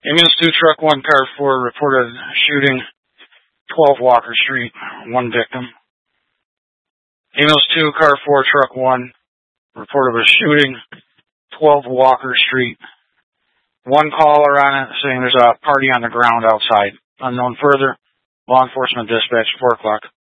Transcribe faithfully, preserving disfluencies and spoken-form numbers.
Ambulance two, Truck one, Car four reported shooting, twelve Walker Street, one victim. Ambulance two, Car four, Truck one reported a shooting, twelve Walker Street. One caller on it saying there's a party on the ground outside. Unknown further. Law enforcement dispatch, four o'clock.